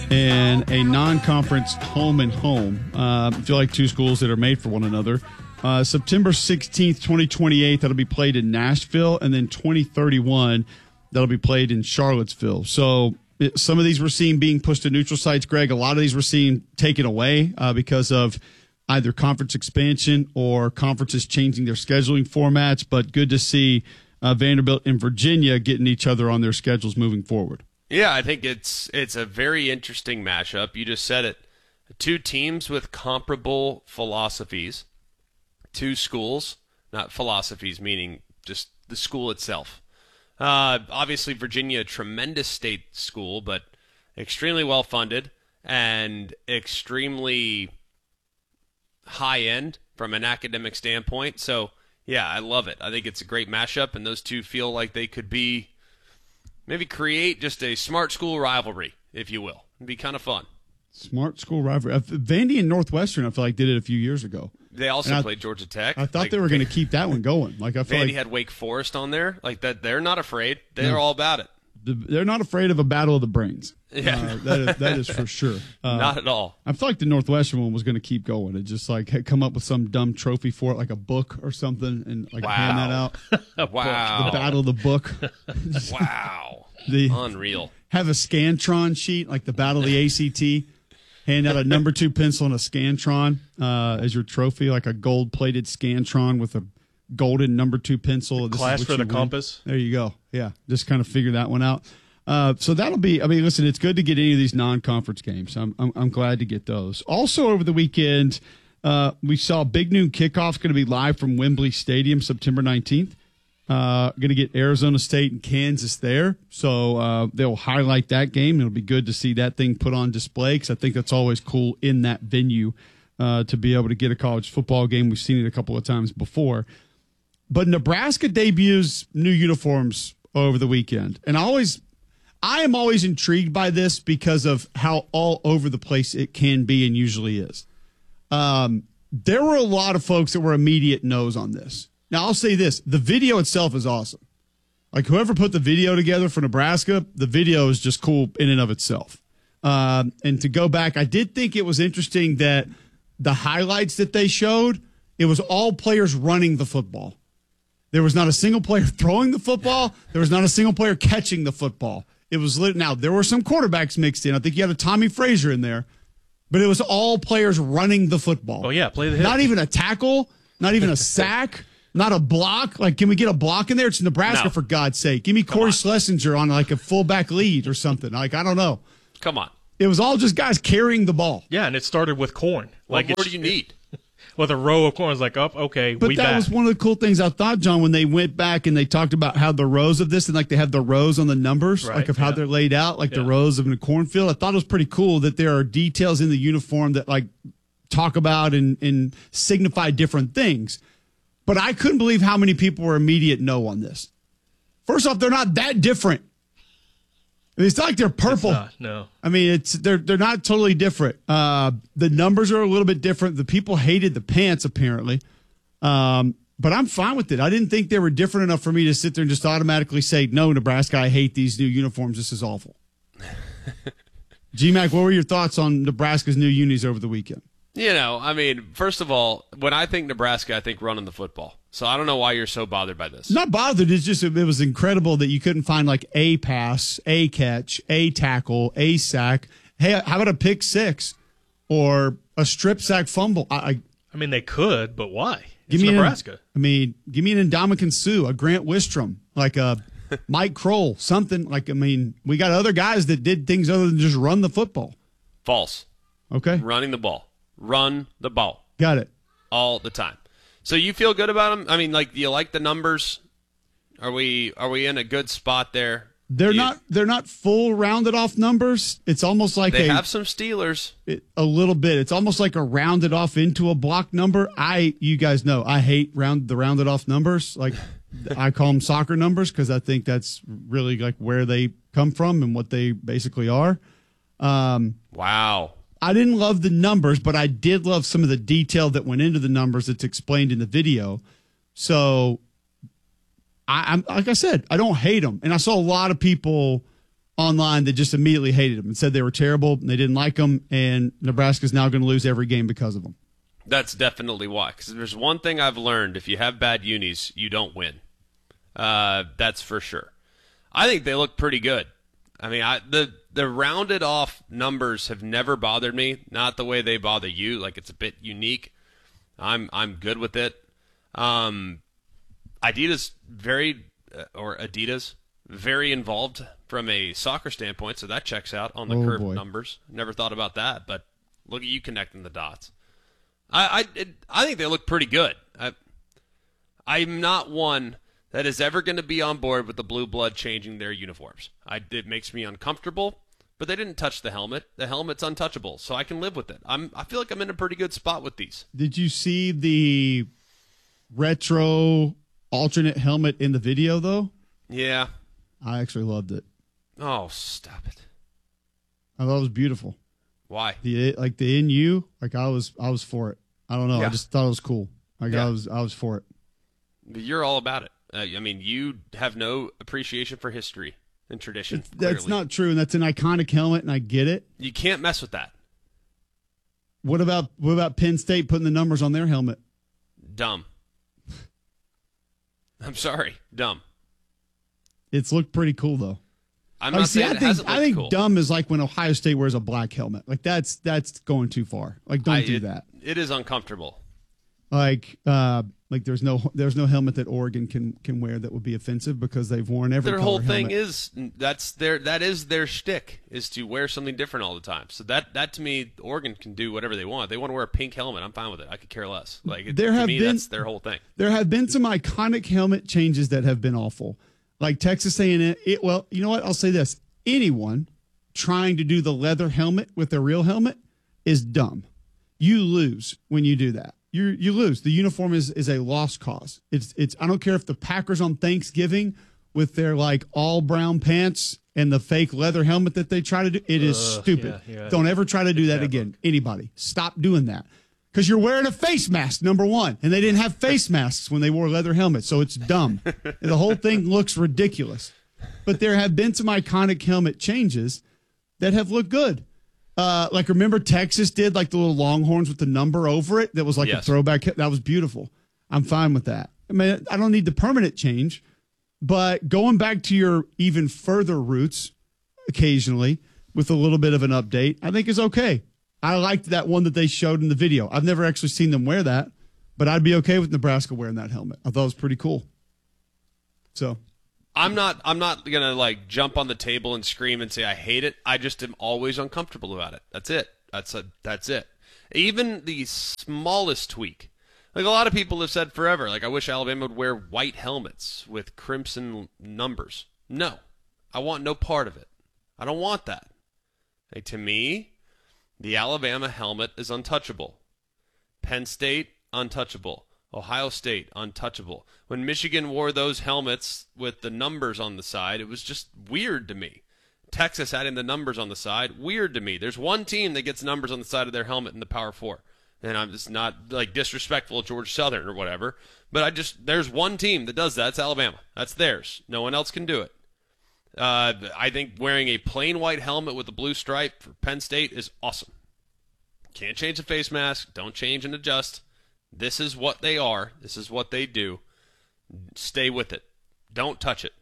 and a non-conference home and home. I feel like two schools that are made for one another. September 16th, 2028, that'll be played in Nashville, and then 2031, that'll be played in Charlottesville. So some of these we're seeing being pushed to neutral sites, Greg. A lot of these we're seeing taken away because of either conference expansion or conferences changing their scheduling formats. But good to see Vanderbilt and Virginia getting each other on their schedules moving forward. Yeah, I think it's a very interesting matchup. You just said it. Two teams with comparable philosophies. Two schools, not philosophies, meaning just the school itself. Obviously, Virginia, a tremendous state school, but extremely well-funded and extremely high-end from an academic standpoint. So, yeah, I love it. I think it's a great matchup, and those two feel like they could be maybe create just a smart school rivalry, if you will. It'd be kind of fun. Smart school rivalry. Vandy and Northwestern, I feel like, did it a few years ago. They also played Georgia Tech. I thought they were going to keep that one going. Like I feel Vandy like had Wake Forest on there. Like that, they're not afraid. They're all about it. They're not afraid of a battle of the brains. Yeah, that is for sure. Not at all. I felt like the Northwestern one was going to keep going. It just like had come up with some dumb trophy for it, like a book or something, and like hand that out. Wow. The battle of the book. Wow. Unreal. Have a Scantron sheet, like the battle of the ACT. Hand out a number 2 pencil and a Scantron as your trophy, like a gold-plated Scantron with a golden number 2 pencil. Class for the compass. There you go. Yeah, just kind of figure that one out. So that'll be. I mean, listen, it's good to get any of these non-conference games. I'm glad to get those. Also, over the weekend, we saw Big Noon Kickoff going to be live from Wembley Stadium, September 19th. Going to get Arizona State and Kansas there. So they'll highlight that game. It'll be good to see that thing put on display because I think that's always cool in that venue to be able to get a college football game. We've seen it a couple of times before. But Nebraska debuts new uniforms over the weekend. And I am always intrigued by this because of how all over the place it can be and usually is. There were a lot of folks that were immediate no's on this. Now, I'll say this. The video itself is awesome. Like, whoever put the video together for Nebraska, the video is just cool in and of itself. And to go back, I did think it was interesting that the highlights that they showed, it was all players running the football. There was not a single player throwing the football. There was not a single player catching the football. It was now, there were some quarterbacks mixed in. I think you had a Tommy Frazier in there. But it was all players running the football. Oh, yeah, play the hit. Not even a tackle, not even a sack. Not a block. Like, can we get a block in there? It's Nebraska, for God's sake. Give me Corey Schlesinger on like a fullback lead or something. Like, I don't know. Come on. It was all just guys carrying the ball. Yeah, and it started with corn. What more do you need? With a row of corn, it's like, okay, but that was one of the cool things I thought, John, when they went back and they talked about how the rows of this, and like they have the rows on the numbers, right, like of how they're laid out, like the rows of in a cornfield. I thought it was pretty cool that there are details in the uniform that like talk about and signify different things. But I couldn't believe how many people were immediate no on this. First off, they're not that different. I mean, it's not like they're purple. No. I mean, they're not totally different. The numbers are a little bit different. The people hated the pants, apparently. But I'm fine with it. I didn't think they were different enough for me to sit there and just automatically say, no, Nebraska, I hate these new uniforms. This is awful. G-Mac, what were your thoughts on Nebraska's new unis over the weekend? You know, I mean, first of all, when I think Nebraska, I think running the football. So I don't know why you're so bothered by this. Not bothered. It's just it was incredible that you couldn't find like a pass, a catch, a tackle, a sack. Hey, how about a pick six or a strip sack fumble? I mean, they could, but why? It's Nebraska. Give me an Ndamukong Suh, a Grant Wistrom, like a Mike Kroll, something like. I mean, we got other guys that did things other than just run the football. False. Okay. Running the ball. Run the ball. Got it. All the time. So you feel good about them? I mean, like, do you like the numbers? Are we in a good spot there? They're not full rounded off numbers. It's almost like they have some Steelers. A little bit. It's almost like a rounded off into a block number. You guys know I hate the rounded off numbers. Like I call them soccer numbers because I think that's really like where they come from and what they basically are. Wow. I didn't love the numbers, but I did love some of the detail that went into the numbers that's explained in the video. So, I'm like I said, I don't hate them. And I saw a lot of people online that just immediately hated them and said they were terrible and they didn't like them, and Nebraska's now going to lose every game because of them. That's definitely why. Because there's one thing I've learned: if you have bad unis, you don't win. That's for sure. I think they look pretty good. I mean, the rounded off numbers have never bothered me. Not the way they bother you. Like, it's a bit unique. I'm good with it. Adidas very involved from a soccer standpoint, so that checks out on the curve numbers. Never thought about that, but look at you connecting the dots. I think they look pretty good. I'm not one that is ever going to be on board with the blue blood changing their uniforms. It makes me uncomfortable, but they didn't touch the helmet. The helmet's untouchable, so I can live with it. I feel like I'm in a pretty good spot with these. Did you see the retro alternate helmet in the video, though? Yeah. I actually loved it. Oh, stop it. I thought it was beautiful. Why? The NU, like I was for it. I don't know. Yeah. I just thought it was cool. Like I was for it. But you're all about it. I mean, you have no appreciation for history and tradition. That's not true, and that's an iconic helmet, and I get it. You can't mess with that. What about Penn State putting the numbers on their helmet? Dumb. I'm sorry, dumb. It's looked pretty cool though. I'm not saying it hasn't looked I think cool. Dumb is like when Ohio State wears a black helmet. Like that's going too far. Like don't do that. It is uncomfortable. Like there's no helmet that Oregon can wear that would be offensive because they've worn every their color whole thing helmet. that is their shtick, is to wear something different all the time. So that to me, Oregon can do whatever they want. They want to wear a pink helmet, I'm fine with it. I could care less. Like that's their whole thing. There have been some iconic helmet changes that have been awful. Like Texas A&M. Well, you know what? I'll say this. Anyone trying to do the leather helmet with their real helmet is dumb. You lose when you do that. You lose. The uniform is a lost cause. It's I don't care if the Packers on Thanksgiving with their like all brown pants and the fake leather helmet that they try to do. It is stupid. Yeah. Don't ever try to do that again. Anybody. Stop doing that. Because you're wearing a face mask, number one. And they didn't have face masks when they wore leather helmets, so it's dumb. The whole thing looks ridiculous. But there have been some iconic helmet changes that have looked good. Like, remember Texas did, like, the little Longhorns with the number over it? That was like a throwback. That was beautiful. I'm fine with that. I mean, I don't need the permanent change. But going back to your even further roots occasionally with a little bit of an update, I think is okay. I liked that one that they showed in the video. I've never actually seen them wear that, but I'd be okay with Nebraska wearing that helmet. I thought it was pretty cool. So I'm not gonna like jump on the table and scream and say I hate it. I just am always uncomfortable about it. That's it. That's it. Even the smallest tweak. Like a lot of people have said forever, like I wish Alabama would wear white helmets with crimson numbers. No. I want no part of it. I don't want that. Like, to me, the Alabama helmet is untouchable. Penn State, untouchable. Ohio State, untouchable. When Michigan wore those helmets with the numbers on the side, it was just weird to me. Texas adding the numbers on the side, weird to me. There's one team that gets numbers on the side of their helmet in the Power Four. And I'm just not like disrespectful of Georgia Southern or whatever, but there's one team that does that. It's Alabama. That's theirs. No one else can do it. I think wearing a plain white helmet with a blue stripe for Penn State is awesome. Can't change the face mask. Don't change and adjust. This is what they are. This is what they do. Stay with it. Don't touch it.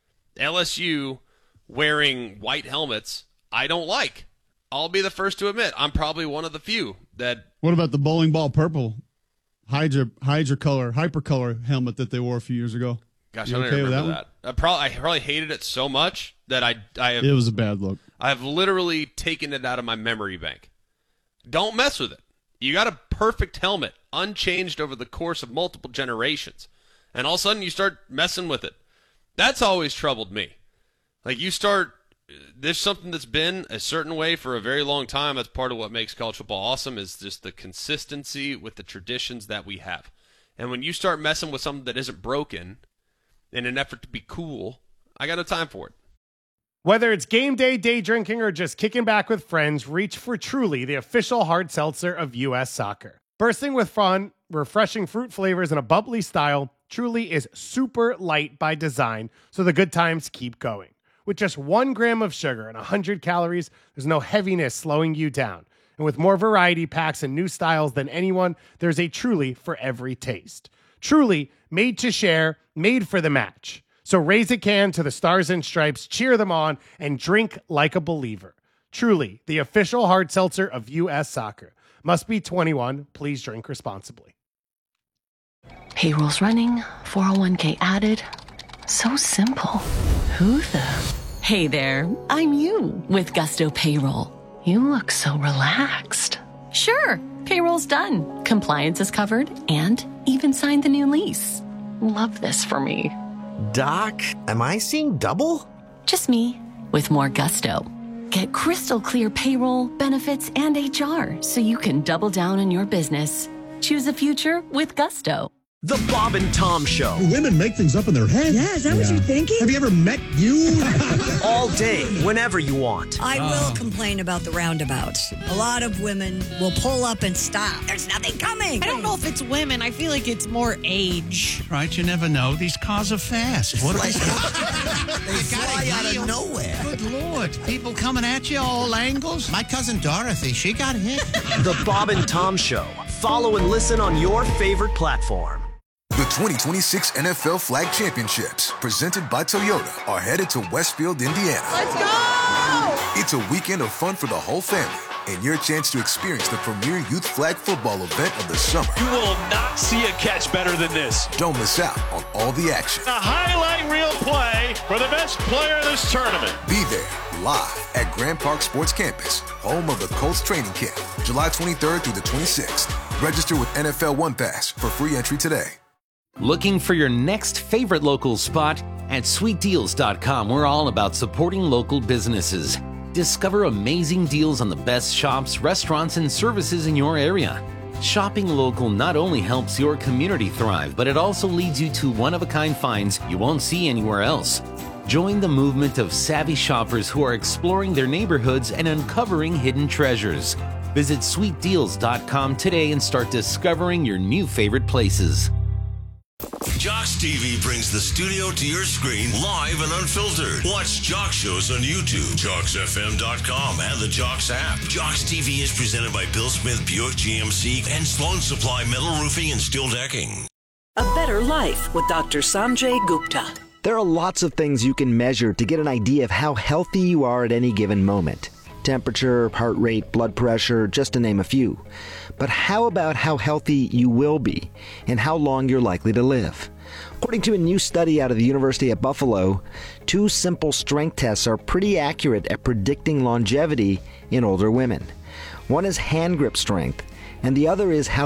LSU wearing white helmets, I don't like. I'll be the first to admit I'm probably one of the few that. What about the bowling ball purple Hydra color, hypercolor helmet that they wore a few years ago? Gosh, I don't remember that. I probably hated it so much that it was a bad look. I've literally taken it out of my memory bank. Don't mess with it. You got a perfect helmet, unchanged over the course of multiple generations, and all of a sudden you start messing with it. That's always troubled me. Like there's something that's been a certain way for a very long time. That's part of what makes college football awesome, is just the consistency with the traditions that we have. And when you start messing with something that isn't broken in an effort to be cool, I got no time for it. Whether it's game day, day drinking, or just kicking back with friends, reach for Truly, the official hard seltzer of U.S. Soccer. Bursting with fun, refreshing fruit flavors, and a bubbly style, Truly is super light by design, so the good times keep going. With just 1 gram of sugar and 100 calories, there's no heaviness slowing you down. And with more variety packs and new styles than anyone, there's a Truly for every taste. Truly, made to share, made for the match. So raise a can to the Stars and Stripes, cheer them on, and drink like a believer. Truly, the official hard seltzer of U.S. Soccer. Must be 21. Please drink responsibly. Payroll's running, 401k added. So simple. Who the? Hey there, I'm you with Gusto Payroll. You look so relaxed. Sure, payroll's done. Compliance is covered and even signed the new lease. Love this for me. Doc, am I seeing double? Just me with more gusto. Get crystal clear payroll, benefits, and HR so you can double down on your business. Choose a future with Gusto. The Bob and Tom Show. Women make things up in their head. Yeah, is that what you're thinking? Have you ever met you? All day, whenever you want. I will complain about the roundabouts. A lot of women will pull up and stop. There's nothing coming. I don't know if it's women. I feel like it's more age. Right, you never know. These cars are fast. What They fly out of nowhere. Good Lord. People coming at you all angles. My cousin Dorothy, she got hit. The Bob and Tom Show. Follow and listen on your favorite platform. The 2026 NFL Flag Championships, presented by Toyota, are headed to Westfield, Indiana. Let's go! It's a weekend of fun for the whole family and your chance to experience the premier youth flag football event of the summer. You will not see a catch better than this. Don't miss out on all the action. A highlight reel play for the best player in this tournament. Be there live at Grand Park Sports Campus, home of the Colts training camp, July 23rd through the 26th. Register with NFL One Pass for free entry today. Looking for your next favorite local spot? At sweetdeals.com, we're all about supporting local businesses. Discover amazing deals on the best shops, restaurants, and services in your area. Shopping local not only helps your community thrive, but it also leads you to one-of-a-kind finds you won't see anywhere else. Join the movement of savvy shoppers who are exploring their neighborhoods and uncovering hidden treasures. Visit sweetdeals.com today and start discovering your new favorite places. Jocks TV brings the studio to your screen live and unfiltered. Watch Jocks shows on YouTube, JocksFM.com, and the Jocks app. Jocks TV is presented by Bill Smith Buick GMC and Sloan Supply Metal Roofing and Steel Decking. A better life with Dr. Sanjay Gupta. There are lots of things you can measure to get an idea of how healthy you are at any given moment. Temperature, heart rate, blood pressure, just to name a few. But how about how healthy you will be and how long you're likely to live? According to a new study out of the University of Buffalo, 2 simple strength tests are pretty accurate at predicting longevity in older women. One is hand grip strength, and the other is how